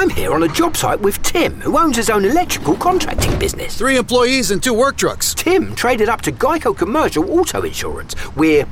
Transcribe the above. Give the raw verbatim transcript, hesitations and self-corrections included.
I'm here on a job site with Tim, who owns his own electrical contracting business. Three employees and two work trucks. Tim traded up to Geico Commercial Auto Insurance. We're